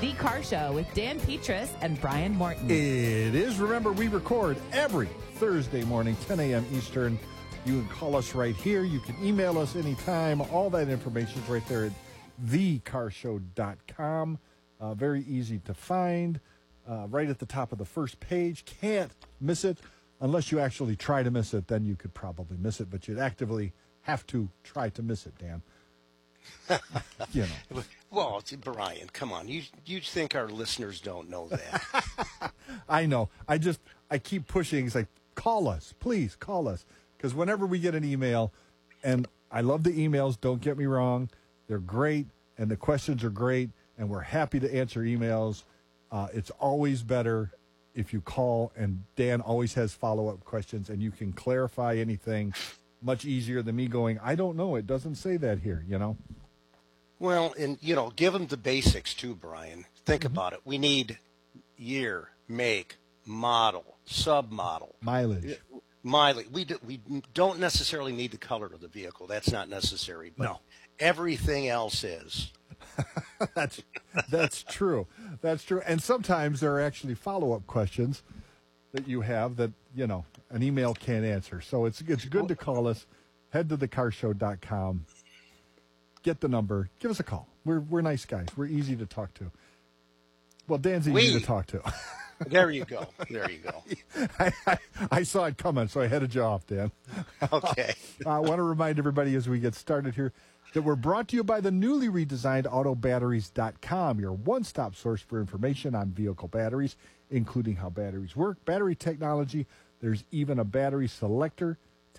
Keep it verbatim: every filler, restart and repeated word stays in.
The Car Show with Dan Petras and Brian Morton. It is. Remember, we record every Thursday morning, ten a.m. Eastern. You can call us right here. You can email us anytime. All that information is right there at the car show dot com. Uh, very easy to find. Uh, right at the top of the first page. Can't miss it. Unless you actually try to miss it, then you could probably miss it. But you'd actively have to try to miss it, Dan. You know. Well, Brian, come on. You you think our listeners don't know that? I know. I just, I keep pushing. It's like, call us. Please, call us. Because whenever we get an email, and I love the emails, don't get me wrong. They're great, and the questions are great, and we're happy to answer emails. Uh, it's always better if you call, and Dan always has follow-up questions, and you can clarify anything much easier than me going, I don't know, it doesn't say that here, you know? Well, and, you know, give them the basics, too, Brian. Think Mm-hmm. about it. We need year, make, model, submodel. Mileage. Mileage. We, do, we don't necessarily need the color of the vehicle. That's not necessary. But No. everything else is. That's that's true. That's true. And sometimes there are actually follow-up questions that you have that, you know, an email can't answer. So it's it's good to call us. Head to the car show dot com. Get the number. Give us a call. We're we're nice guys. We're easy to talk to. Well, Dan's easy We. to talk to. There you go. There you go. I, I, I saw it coming, so I headed you off, Dan. Okay. I want to remind everybody as we get started here that we're brought to you by the newly redesigned auto batteries dot com, your one-stop source for information on vehicle batteries, including how batteries work, battery technology. There's even a battery selector